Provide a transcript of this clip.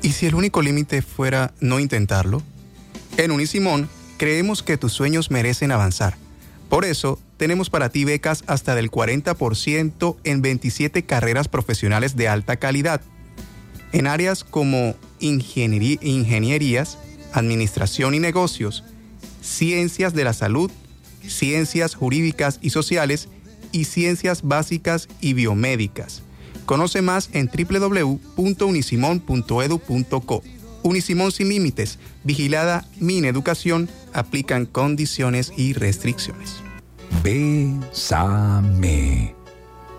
¿Y si el único límite fuera no intentarlo? En Unisimón, creemos que tus sueños merecen avanzar. Por eso, tenemos para ti becas hasta del 40% en 27 carreras profesionales de alta calidad, en áreas como ingenierías, administración y negocios, ciencias de la salud, ciencias jurídicas y sociales y ciencias básicas y biomédicas. Conoce más en www.unisimon.edu.co. Unisimón sin límites, vigilada Mineducación, aplican condiciones y restricciones. Bésame.